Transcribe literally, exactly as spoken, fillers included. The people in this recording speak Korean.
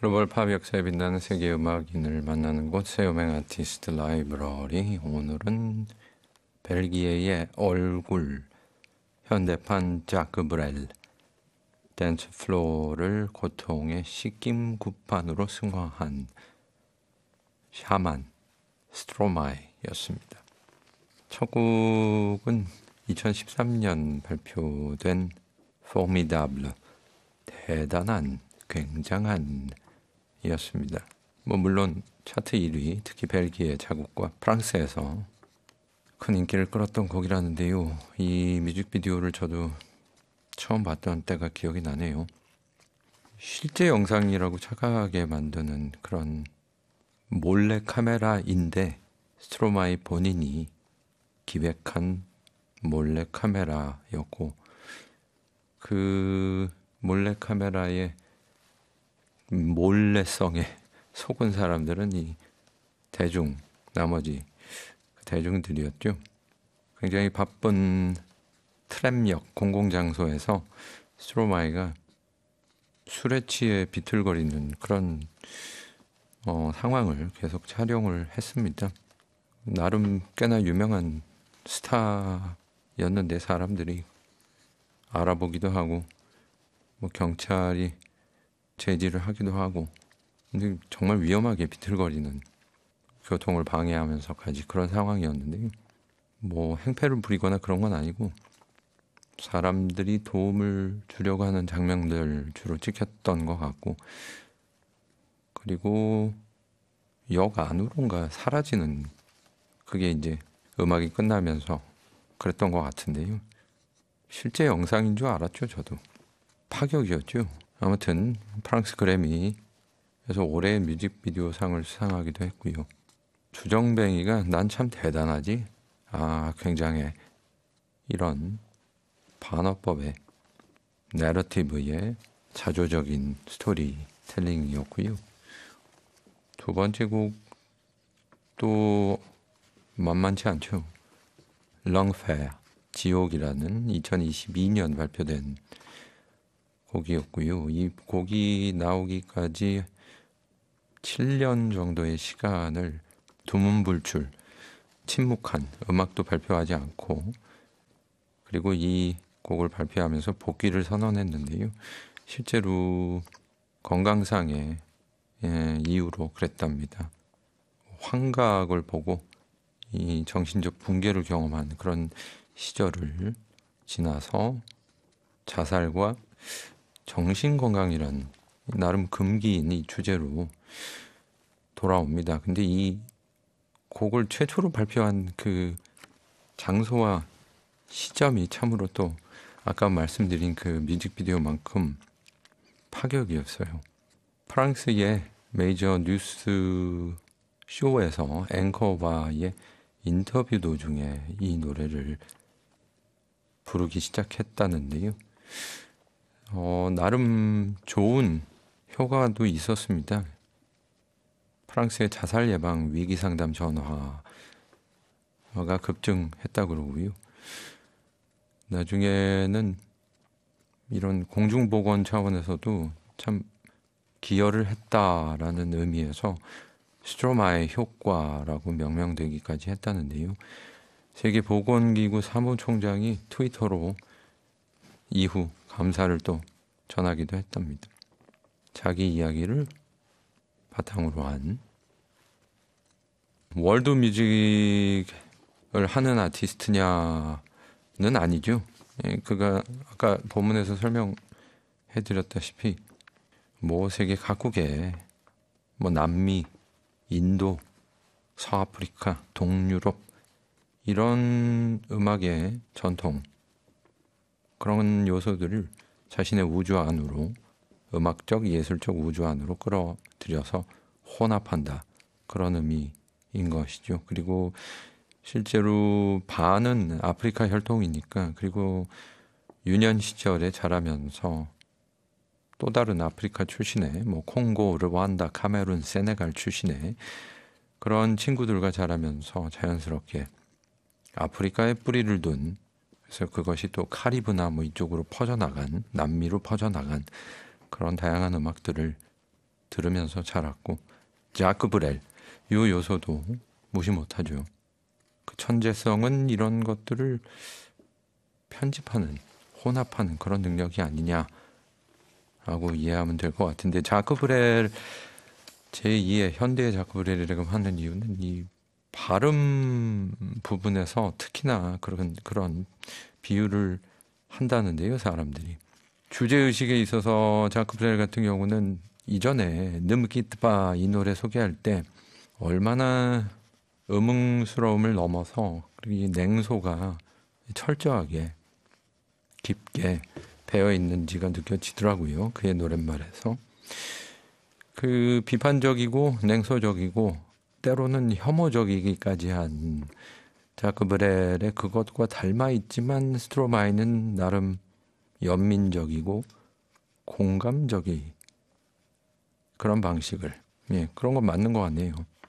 글로벌 팝 역사에 빛나는 세계 음악인을 만나는 곳 세우맹 아티스트 라이브러리. 오늘은 벨기에의 얼굴 현대판 자크 브렐 댄스 플로어를 고통의 식김구판으로 승화한 샤만 스트로마이였습니다. 첫 곡은 이천십삼 년 발표된 포미다블 대단한 굉장한 이었습니다. 뭐 물론 차트 일 위, 특히 벨기에 자국과 프랑스에서 큰 인기를 끌었던 곡이라는데요. 이 뮤직비디오를 저도 처음 봤던 때가 기억이 나네요. 실제 영상이라고 착각하게 만드는 그런 몰래 카메라인데 스트로마이 본인이 기획한 몰래 카메라였고, 그 몰래 카메라의 몰래성에 속은 사람들은 이 대중, 나머지 대중들이었죠. 굉장히 바쁜 트램역 공공장소에서 스트로마이가 술에 취해 비틀거리는 그런 어, 상황을 계속 촬영을 했습니다. 나름 꽤나 유명한 스타였는데 사람들이 알아보기도 하고 뭐 경찰이 제지를 하기도 하고, 근데 정말 위험하게 비틀거리는, 교통을 방해하면서까지 그런 상황이었는데, 뭐 행패를 부리거나 그런 건 아니고 사람들이 도움을 주려고 하는 장면들 주로 찍혔던 것 같고, 그리고 역 안으로인가 사라지는, 그게 이제 음악이 끝나면서 그랬던 것 같은데요. 실제 영상인 줄 알았죠. 저도 파격이었죠. 아무튼 프랑스 그래미에서 올해의 뮤직비디오 상을 수상하기도 했고요. 주정뱅이가 난 참 대단하지, 아 굉장해, 이런 반어법의 내러티브의 자조적인 스토리텔링이었고요. 두 번째 곡도 만만치 않죠. 렁페, 지옥이라는 이천이십이 년 발표된 곡이었고요. 이 곡이 나오기까지 칠 년 정도의 시간을 두문불출, 침묵한, 음악도 발표하지 않고, 그리고 이 곡을 발표하면서 복귀를 선언했는데요. 실제로 건강상의 예, 이유로 그랬답니다. 환각을 보고 이 정신적 붕괴를 경험한 그런 시절을 지나서 자살과 정신건강이란 나름 금기인 이 주제로 돌아옵니다. 근데 이 곡을 최초로 발표한 그 장소와 시점이 참으로 또 아까 말씀드린 그 뮤직비디오만큼 파격이었어요. 프랑스의 메이저 뉴스 쇼에서 앵커와의 인터뷰 도중에 이 노래를 부르기 시작했다는데요. 어, 나름 좋은 효과도 있었습니다. 프랑스의 자살 예방 위기 상담 전화가 급증했다 그러고요. 나중에는 이런 공중보건 차원에서도 참 기여를 했다라는 의미에서 스트로마의 효과라고 명명되기까지 했다는데요. 세계보건기구 사무총장이 트위터로 이후 감사를 또 전하기도 했답니다. 자기 이야기를 바탕으로 한 월드 뮤직을 하는 아티스트냐는 아니죠. 그가 아까 본문에서 설명해드렸다시피 뭐 세계 각국에 뭐 남미, 인도, 서아프리카, 동유럽 이런 음악의 전통, 그런 요소들을 자신의 우주 안으로, 음악적, 예술적 우주 안으로 끌어들여서 혼합한다, 그런 의미인 것이죠. 그리고 실제로 반은 아프리카 혈통이니까, 그리고 유년 시절에 자라면서 또 다른 아프리카 출신의 뭐 콩고, 르완다, 카메룬, 세네갈 출신의 그런 친구들과 자라면서 자연스럽게 아프리카에 뿌리를 둔, 그래서 그것이 또 카리브나 뭐 이쪽으로 퍼져나간, 남미로 퍼져나간 그런 다양한 음악들을 들으면서 자랐고 자크 브렐 요 요소도 무시 못하죠. 그 천재성은 이런 것들을 편집하는 혼합하는 그런 능력이 아니냐라고 이해하면 될 것 같은데 자크 브렐 제이의 현대의 자크 브렐이라고 하는 이유는 이 발음 부분에서 특히나 그런 그런 비유를 한다는데요, 사람들이. 주제의식에 있어서 자크 브렐 같은 경우는 이전에 늠기트바 이 노래 소개할 때 얼마나 음흥스러움을 넘어서 이 냉소가 철저하게 깊게 배어 있는지가 느껴지더라고요. 그의 노랫말에서. 그 비판적이고 냉소적이고 때로는 혐오적이기까지 한 자크 브렐의 그것과 닮아 있지만 스트로마이는 나름 연민적이고 공감적이 그런 방식을 예 그런 건 맞는 것 같네요.